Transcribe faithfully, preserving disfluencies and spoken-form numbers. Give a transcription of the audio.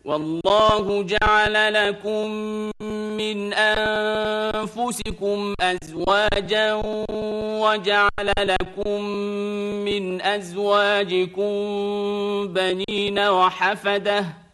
والله جعل لكم من أنفسكم أزواجا وجعل لكم من أزواجكم بنين وحفدة